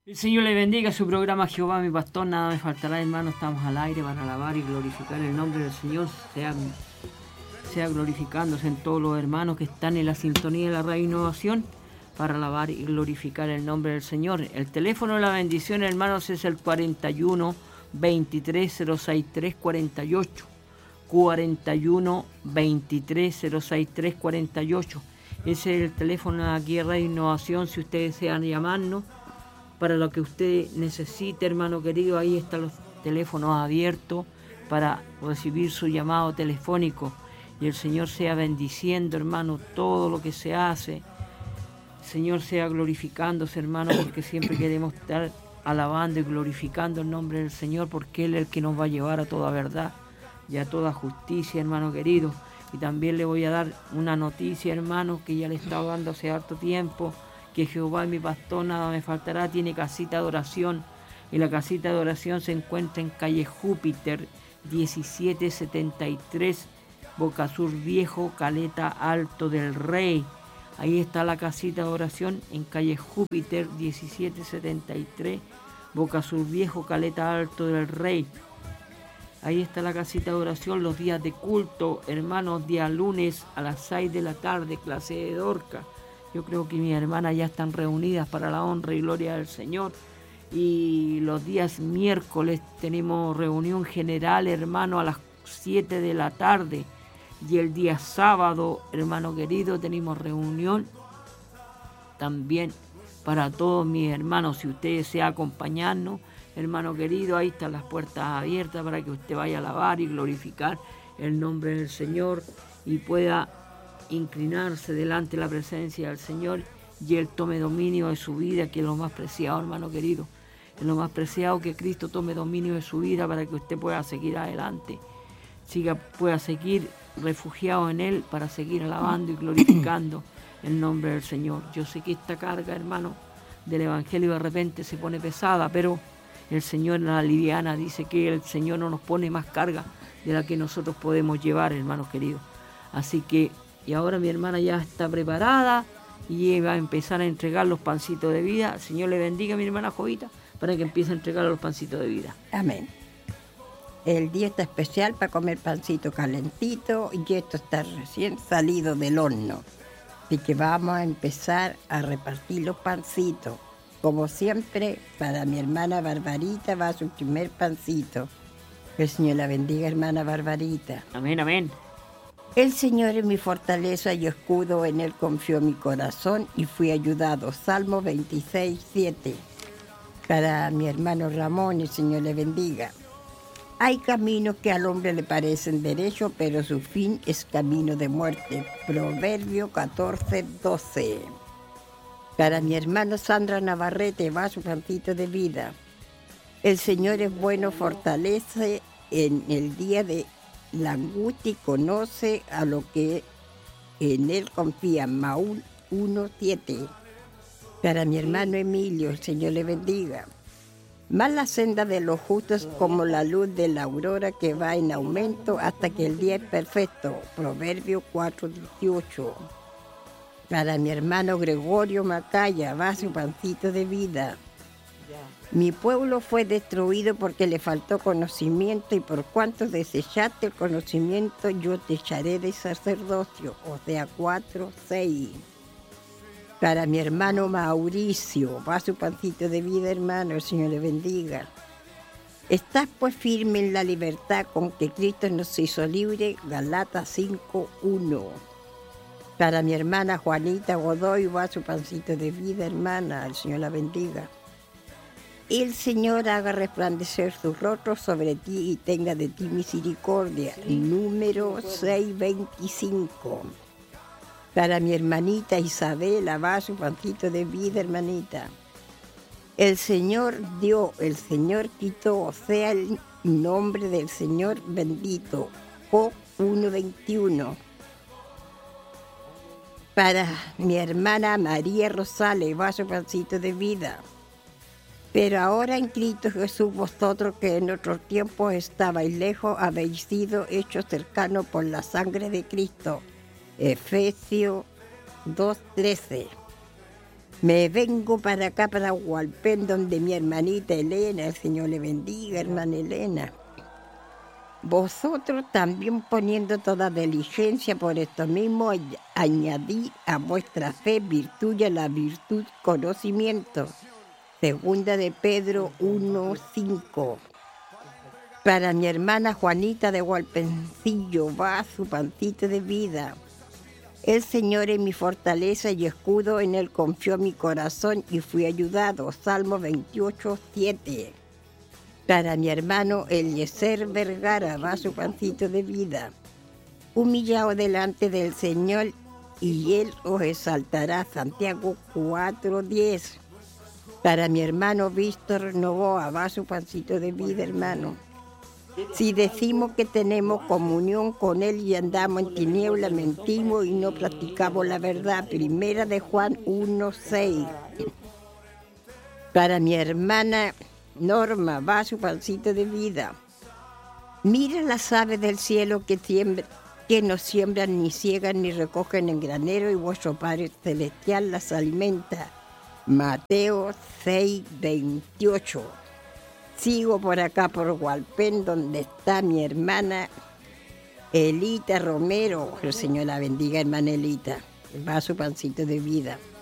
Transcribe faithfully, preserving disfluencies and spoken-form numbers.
El Señor le bendiga su programa Jehová mi pastor, nada me faltará, hermano. Estamos al aire para alabar y glorificar el nombre del Señor, sea, sea glorificándose en todos los hermanos que están en la sintonía de la Radio Innovación para alabar y glorificar el nombre del Señor. El teléfono de la bendición, hermanos, es el cuarenta y uno, veintitrés, cero sesenta y tres, cuarenta y ocho. cuarenta y uno, veintitrés, cero sesenta y tres, cuarenta y ocho. Ese es el teléfono de aquí de Radio Innovación, si ustedes desean llamarnos para lo que usted necesite, hermano querido. Ahí están los teléfonos abiertos para recibir su llamado telefónico. Y el Señor sea bendiciendo, hermano, todo lo que se hace. El Señor sea glorificándose, hermano, porque siempre queremos estar alabando y glorificando el nombre del Señor, porque Él es el que nos va a llevar a toda verdad y a toda justicia, hermano querido. Y también le voy a dar una noticia, hermano, que ya le he estado dando hace harto tiempo, que Jehová es mi pastor, nada me faltará. Tiene casita de oración, y la casita de oración se encuentra en calle Júpiter, diecisiete setenta y tres, Boca Sur Viejo, Caleta Alto del Rey. Ahí está la casita de oración en calle Júpiter, diecisiete setenta y tres, Boca Sur Viejo, Caleta Alto del Rey. Ahí está la casita de oración, los días de culto, hermanos, día lunes a las seis de la tarde, clase de Dorca. Yo creo que mis hermanas ya están reunidas para la honra y gloria del Señor. Y los días miércoles tenemos reunión general, hermano, a las siete de la tarde. Y el día sábado, hermano querido, tenemos reunión también para todos mis hermanos. Si usted desea acompañarnos, hermano querido, ahí están las puertas abiertas para que usted vaya a alabar y glorificar el nombre del Señor y pueda inclinarse delante de la presencia del Señor y Él tome dominio de su vida, que es lo más preciado, hermano querido. Es lo más preciado, que Cristo tome dominio de su vida para que usted pueda seguir adelante, siga, pueda seguir refugiado en Él para seguir alabando y glorificando el nombre del Señor. Yo sé que esta carga, hermano, del Evangelio de repente se pone pesada, pero el Señor en la liviana dice que el Señor no nos pone más carga de la que nosotros podemos llevar, hermanos queridos. Así que, y ahora mi hermana ya está preparada y va a empezar a entregar los pancitos de vida. El Señor le bendiga a mi hermana Jovita para que empiece a entregar los pancitos de vida. Amén. El día está especial para comer pancito calentito y esto está recién salido del horno. Así que vamos a empezar a repartir los pancitos. Como siempre, para mi hermana Barbarita va su primer pancito. Que el Señor la bendiga, hermana Barbarita. Amén, amén. El Señor es mi fortaleza y escudo, en Él confió mi corazón y fui ayudado. Salmo veintiséis, siete. Para mi hermano Ramón, el Señor le bendiga. Hay caminos que al hombre le parecen derechos, pero su fin es camino de muerte. Proverbio catorce, doce. Para mi hermana Sandra Navarrete va su pancito de vida. El Señor es bueno, fortalece en el día de la angustia y conoce a lo que en Él confía. Maúl uno, siete. Para mi hermano Emilio, el Señor le bendiga. Más la senda de los justos como la luz de la aurora que va en aumento hasta que el día es perfecto. Proverbio cuatro, dieciocho. Para mi hermano Gregorio Macaya va su pancito de vida. Mi pueblo fue destruido porque le faltó conocimiento, y por cuanto desechaste el conocimiento, yo te echaré de sacerdocio. Osea cuatro, seis. Para mi hermano Mauricio va su pancito de vida, hermano, el Señor le bendiga. Estás pues firme en la libertad con que Cristo nos hizo libre. Galatas cinco, uno. Para mi hermana Juanita Godoy va su pancito de vida, hermana, el Señor la bendiga. El Señor haga resplandecer su rostro sobre ti y tenga de ti misericordia. Número seis, veinticinco. Para mi hermanita Isabela va su pancito de vida, hermanita. El Señor dio, el Señor quitó, sea el nombre del Señor bendito. Job uno, veintiuno. Para mi hermana María Rosales va su pancito de vida. Pero ahora en Cristo Jesús, vosotros que en otros tiempos estabais lejos, habéis sido hechos cercanos por la sangre de Cristo. Efesios dos, trece. Me vengo para acá, para Hualpén, donde mi hermanita Elena, el Señor le bendiga, hermana Elena. Vosotros también poniendo toda diligencia por esto mismo, añadid a vuestra fe virtud y a la virtud conocimiento. Segunda de Pedro uno cinco. Para mi hermana Juanita de Hualpencillo va su pancito de vida. El Señor es mi fortaleza y escudo, en Él confió mi corazón y fui ayudado. Salmo veintiocho siete. Para mi hermano Eliezer Vergara va su pancito de vida. Humillado delante del Señor y Él os exaltará. Santiago cuatro diez. Para mi hermano Víctor Novoa va su pancito de vida, hermano. Si decimos que tenemos comunión con Él y andamos en tinieblas, mentimos y no practicamos la verdad. Primera de Juan uno seis. Para mi hermana Norma va su pancito de vida. Mira las aves del cielo que, siembra, que no siembran, ni ciegan, ni recogen en granero, y vuestro Padre Celestial las alimenta. Mateo seis veintiocho. Sigo por acá, por Hualpén, donde está mi hermana Elita Romero. El Señor la bendiga, hermana Elita. Va su pancito de vida.